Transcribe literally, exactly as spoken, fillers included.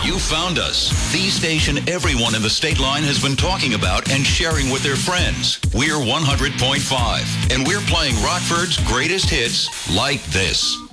You found us. The station everyone in the state line has been talking about and sharing with their friends. We're one hundred point five, and we're playing Rockford's greatest hits like this.